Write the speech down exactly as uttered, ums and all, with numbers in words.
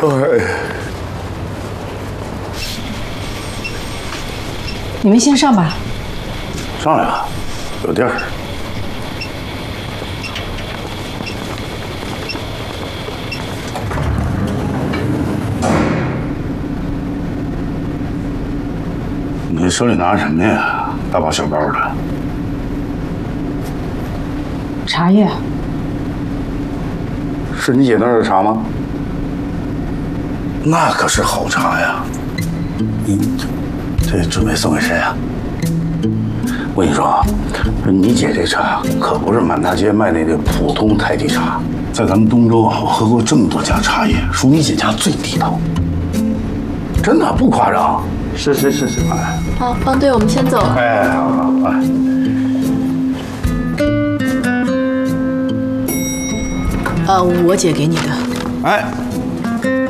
哎， 你们先上吧。 上来吧，有地儿。你手里拿着什么呀？大包小包的。 茶叶。 是你姐那儿的茶吗？那可是好茶呀。你这准备送给谁啊？我跟你说啊，你姐这茶可不是满大街卖那个普通太极茶，在咱们东周啊，我喝过这么多家茶叶，属你姐家最地道，真的不夸张。是是是是，哎， 好，方队，我们先走了。 哎，好好哎。 呃，我姐给你的。 哎，